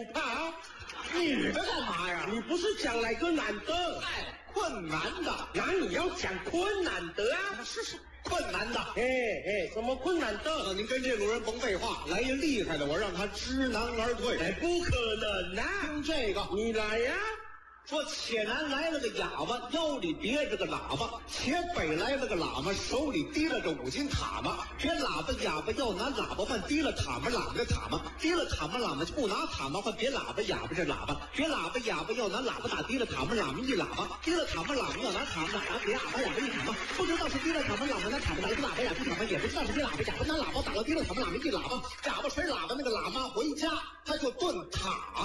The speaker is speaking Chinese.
怕？ 女的干嘛呀？ 你不是讲来个男的？ 哎，困难的， 那你要讲困难的啊？ 是困难的。 什么困难的？ 您跟这路人甭废话，来一厉害的，我让他知难而退。 不可能啊！ 听这个， 你来呀！ 说且南来了个哑巴，腰里别着个喇叭；且北来了个喇嘛，手里提了个5斤塔嘛。别喇叭哑巴要拿喇叭换，提了塔嘛喇嘛的塔嘛，提了塔嘛喇嘛就不拿塔嘛换。别喇叭哑巴这喇叭，别喇叭哑巴要拿喇叭打，提了塔嘛喇嘛一喇叭，提了塔嘛喇嘛要拿塔嘛打，别喇叭哑巴一塔嘛。不知道是提了塔嘛喇嘛拿塔嘛打一个喇叭哑巴一塔嘛，也不知道是别喇叭哑巴拿喇叭打了提了塔嘛喇嘛一喇叭。哑巴吹喇叭那个喇嘛回家他就炖塔。